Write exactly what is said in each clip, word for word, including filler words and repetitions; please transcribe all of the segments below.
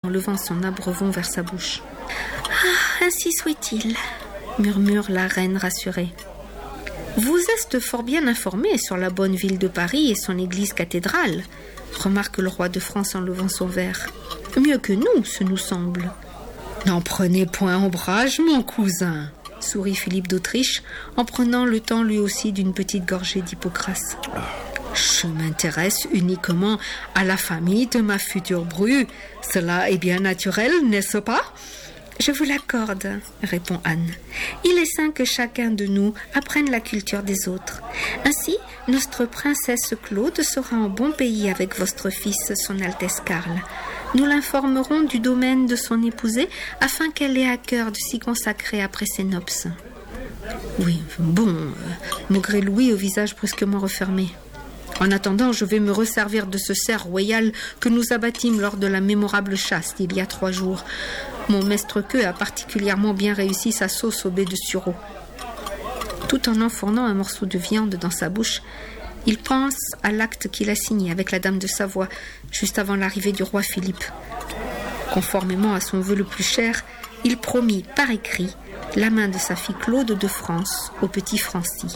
levant son abrevon vers sa bouche. « Ah, ainsi soit-il », murmure la reine rassurée. « Vous êtes fort bien informé sur la bonne ville de Paris et son église cathédrale, » remarque le roi de France en levant son verre. « Mieux que nous, ce nous semble. »« N'en prenez point ombrage, mon cousin », sourit Philippe d'Autriche en prenant le temps lui aussi d'une petite gorgée d'hypocras. « Je m'intéresse uniquement à la famille de ma future bru. Cela est bien naturel, n'est-ce pas ? » « Je vous l'accorde, » répond Anne. « Il est sain que chacun de nous apprenne la culture des autres. Ainsi, notre princesse Claude sera en bon pays avec votre fils, son Altesse Karl. Nous l'informerons du domaine de son épousée afin qu'elle ait à cœur de s'y consacrer après ses nopces. » « Oui, bon, euh, maugrait Louis au visage brusquement refermé. En attendant, je vais me resservir de ce cerf royal que nous abattîmes lors de la mémorable chasse d'il y a trois jours. Mon mestre queue a particulièrement bien réussi sa sauce au baies de sureau. » Tout en enfournant un morceau de viande dans sa bouche, il pense à l'acte qu'il a signé avec la dame de Savoie, juste avant l'arrivée du roi Philippe. Conformément à son vœu le plus cher, il promit par écrit la main de sa fille Claude de France au petit Francis.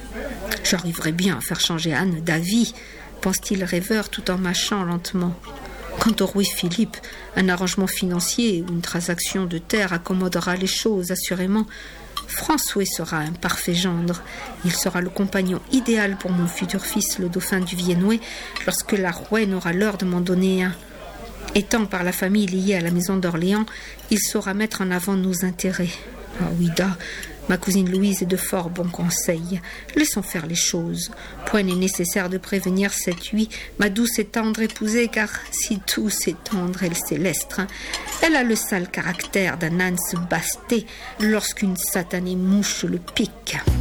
« J'arriverai bien à faire changer Anne d'avis, » pense-t-il rêveur tout en mâchant lentement. Quant au roi Philippe, un arrangement financier ou une transaction de terre accommodera les choses assurément. François sera un parfait gendre. Il sera le compagnon idéal pour mon futur fils, le dauphin du Viennois, lorsque la rouenne aura l'heure de m'en donner un. Étant par la famille liée à la maison d'Orléans, il saura mettre en avant nos intérêts. Ah oui, da, ma cousine Louise est de fort bons conseils. Laissons faire les choses. Point n'est nécessaire de prévenir cette huit, ma douce et tendre épousée, car si douce et tendre elle céleste, hein, elle a le sale caractère d'un âne se basté lorsqu'une satanée mouche le pique.